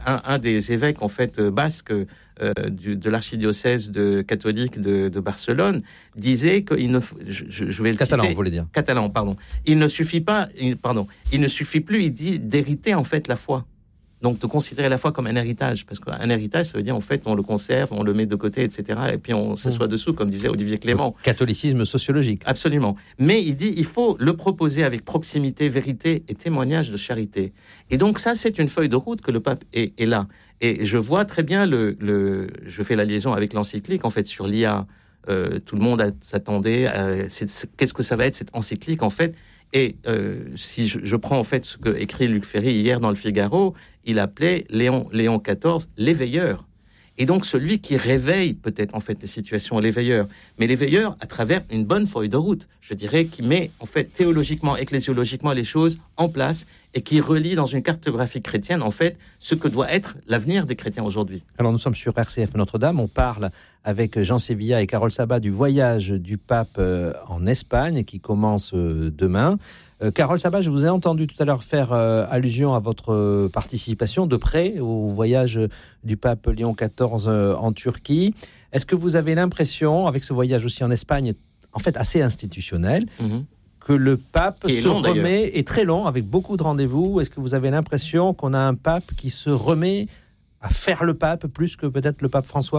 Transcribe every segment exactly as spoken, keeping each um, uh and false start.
un, un des évêques en fait basques euh, du, de l'archidiocèse de catholique de, de Barcelone disait qu'il ne, je, je vais le catalan, citer, vous voulez dire catalan, pardon. Il ne suffit pas, il, pardon, il ne suffit plus, il dit, d'hériter en fait la foi. Donc, de considérer la foi comme un héritage, parce qu'un héritage, ça veut dire, en fait, on le conserve, on le met de côté, et cetera, et puis on s'assoit dessous, comme disait Olivier Clément. Le catholicisme sociologique. Absolument. Mais il dit, il faut le proposer avec proximité, vérité et témoignage de charité. Et donc, ça, c'est une feuille de route que le pape est, est là. Et je vois très bien le, le... Je fais la liaison avec l'encyclique, en fait, sur l'I A. Euh, tout le monde a, s'attendait à... C'est, c'est, qu'est-ce que ça va être, cette encyclique, en fait? Et euh, si je, je prends en fait ce que écrit Luc Ferry hier dans le Figaro, il appelait Léon, Léon quatorze l'éveilleur. Et donc celui qui réveille peut-être en fait les situations, l'éveilleur. Mais l'éveilleur à travers une bonne feuille de route, je dirais, qui met en fait théologiquement, ecclésiologiquement les choses en place et qui relie dans une cartographie chrétienne en fait ce que doit être l'avenir des chrétiens aujourd'hui. Alors nous sommes sur R C F Notre-Dame, on parle avec Jean Sévilla et Carole Sabat du voyage du pape en Espagne qui commence demain. Euh, Carole Sabat, je vous ai entendu tout à l'heure faire euh, allusion à votre euh, participation de près au voyage du pape Léon quatorze euh, en Turquie. Est-ce que vous avez l'impression, avec ce voyage aussi en Espagne, en fait assez institutionnel, mmh. que le pape se long, remet, d'ailleurs. est très long, avec beaucoup de rendez-vous. Est-ce que vous avez l'impression qu'on a un pape qui se remet à faire le pape plus que peut-être le pape François ?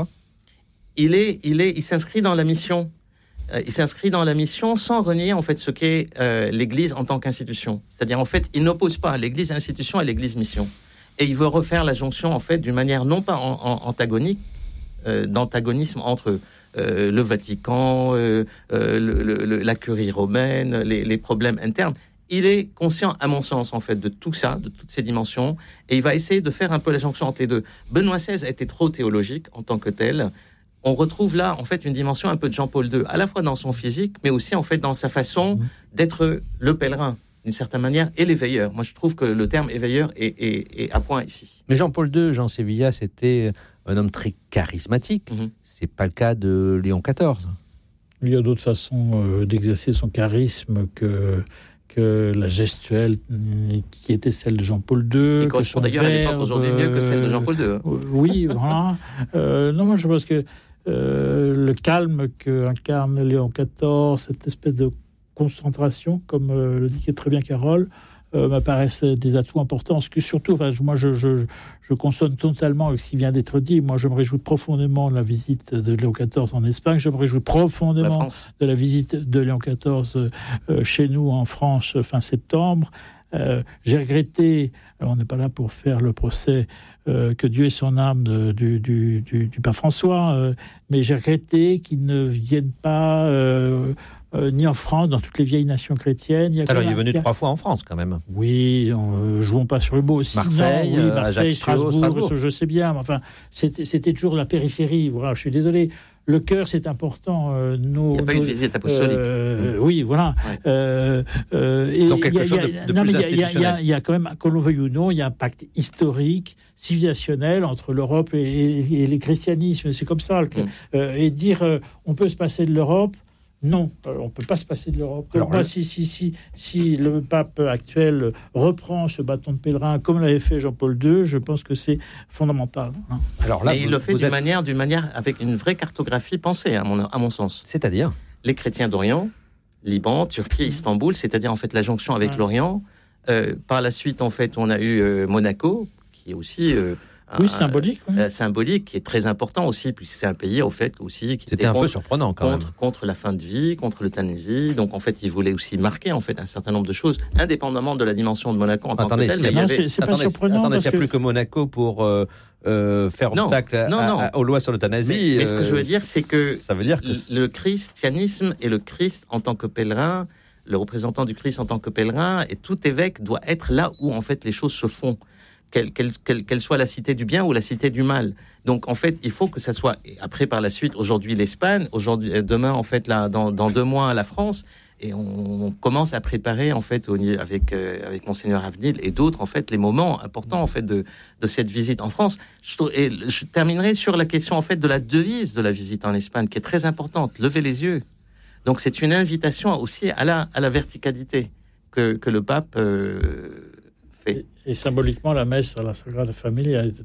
Il est, il est, il s'inscrit dans la mission. Euh, il s'inscrit dans la mission sans renier en fait ce qu'est euh, l'Église en tant qu'institution. C'est-à-dire en fait, il n'oppose pas l'Église institution et l'Église mission. Et il veut refaire la jonction en fait d'une manière non pas en, en, antagonique, euh, d'antagonisme entre euh, le Vatican, euh, euh, le, le, la curie romaine, les, les problèmes internes. Il est conscient, à mon sens, en fait, de tout ça, de toutes ces dimensions, et il va essayer de faire un peu la jonction entre les deux. Benoît seize a été trop théologique en tant que tel. On retrouve là, en fait, une dimension un peu de Jean-Paul deux, à la fois dans son physique, mais aussi, en fait, dans sa façon d'être le pèlerin, d'une certaine manière, et l'éveilleur. Moi, je trouve que le terme éveilleur est, est, est à point ici. Mais Jean-Paul deux, Jean Sévilla, c'était un homme très charismatique. Mm-hmm. C'est pas le cas de Léon quatorze. Il y a d'autres façons euh, d'exercer son charisme que... que la gestuelle qui était celle de Jean-Paul deux. Qui correspond d'ailleurs verbe, à l'époque aujourd'hui mieux que celle de Jean-Paul deux. Euh, oui, voilà. euh, non, moi je pense que euh, le calme qu'incarne Léon quatorze, cette espèce de concentration, comme euh, le dit très bien Carole, euh, m'apparaissent des atouts importants. Parce que surtout, enfin, moi je, je, je consonne totalement avec ce qui vient d'être dit. Moi je me réjouis profondément de la visite de Léon quatorze en Espagne. Je me réjouis profondément de la visite de Léon quatorze euh, chez nous en France fin septembre. Euh, j'ai regretté, alors on n'est pas là pour faire le procès, euh, que Dieu ait son âme de, du, du, du, du pape François, euh, mais j'ai regretté qu'il ne vienne pas euh, euh, ni en France, dans toutes les vieilles nations chrétiennes. Il y a alors il est un, venu a... trois fois en France quand même. Oui, euh, jouons pas sur le mot. Marseille, Sinon, oui, Marseille, Ajaccio, Strasbourg, Strasbourg. Je sais bien, mais enfin, c'était, c'était toujours la périphérie. Voilà, je suis désolé. Le cœur, c'est important. Euh, nos, il n'y a pas nos, une visite apostolique. Euh, oui, voilà. Ouais. Euh, euh, et Donc quelque chose de, de plus institutionnel. Il y a quand même, qu'on le veuille ou non, il y a un pacte historique, civilisationnel entre l'Europe et, et, et le christianisme. C'est comme ça. Mm. Euh, et dire euh, on peut se passer de l'Europe, non, euh, on ne peut pas se passer de l'Europe. Alors, moi, le... si, si, si, si le pape actuel reprend ce bâton de pèlerin comme l'avait fait Jean-Paul deux, je pense que c'est fondamental. Hein. Alors là, Et vous, il le fait d'une êtes... manière, d'une manière avec une vraie cartographie pensée, à mon, à mon sens. C'est-à-dire les chrétiens d'Orient, Liban, Turquie, Istanbul, c'est-à-dire en fait la jonction avec ouais. l'Orient. Euh, par la suite, en fait, on a eu euh, Monaco, qui est aussi... Euh, Oui, un, symbolique. Oui. Euh, symbolique, qui est très important aussi, puisque c'est un pays, au fait, aussi... qui C'était un contre, peu surprenant, quand contre, même. Contre la fin de vie, contre l'euthanasie. Donc, en fait, il voulait aussi marquer, en fait, un certain nombre de choses, indépendamment de la dimension de Monaco en attendez, tant que tel. Mais non, il y avait... c'est, c'est attendez, pas surprenant. Attendez, s'il n'y a que... plus que Monaco pour euh, euh, faire non, obstacle non, à, non. À, aux lois sur l'euthanasie... Mais, mais ce que je veux dire, c'est que, ça veut dire que le christianisme et le Christ en tant que pèlerin, le représentant du Christ en tant que pèlerin, et tout évêque doit être là où, en fait, les choses se font. Quelle, quelle, quelle, quelle soit la cité du bien ou la cité du mal. Donc, en fait, il faut que ça soit... Et après, par la suite, aujourd'hui, l'Espagne, aujourd'hui, demain, en fait, là, dans, dans deux mois, la France, et on, on commence à préparer, en fait, au, avec, euh, avec Monseigneur Avenil et d'autres, en fait, les moments importants, en fait, de, de cette visite en France. Je, et je terminerai sur la question, en fait, de la devise de la visite en Espagne, qui est très importante, lever les yeux. Donc, c'est une invitation aussi à la, à la verticalité que, que le pape... Euh, Et, et symboliquement, la messe à la Sagrada Familia